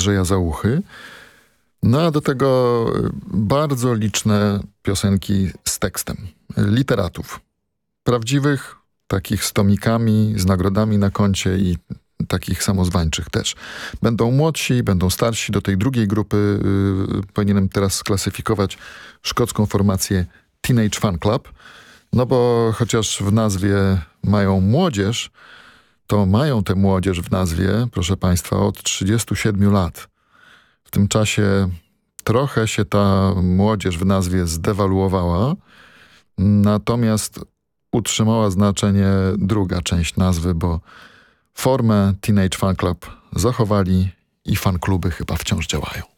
Andrzeja Załuchy. No a do tego bardzo liczne piosenki z tekstem. Literatów. Prawdziwych, takich z tomikami, z nagrodami na koncie i takich samozwańczych też. Będą młodsi, będą starsi. Do tej drugiej grupy powinienem teraz sklasyfikować szkocką formację Teenage Fan Club. No bo chociaż w nazwie mają młodzież, to mają tę młodzież w nazwie, proszę Państwa, od 37 lat. W tym czasie trochę się ta młodzież w nazwie zdewaluowała, natomiast utrzymała znaczenie druga część nazwy, bo formę Teenage Fan Club zachowali i fankluby chyba wciąż działają.